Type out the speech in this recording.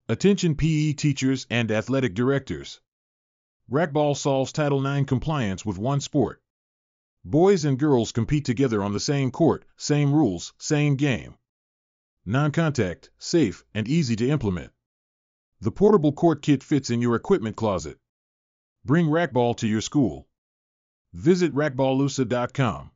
Attention PE teachers and athletic directors. Racquetball solves Title IX compliance with one sport. Boys and girls compete together on the same court, same rules, same game. Non-contact, safe, and easy to implement. The portable court kit fits in your equipment closet. Bring racquetball to your school. Visit racquetballusa.com.